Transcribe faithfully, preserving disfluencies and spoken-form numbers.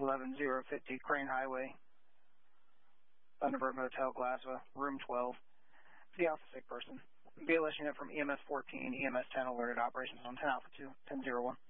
eleven zero fifty Crane Highway, Thunderbird Motel, Glasgow, room twelve. The Alpha sick person. B L S unit from E M S fourteen, E M S ten alerted operations on ten Alpha two, ten zero one.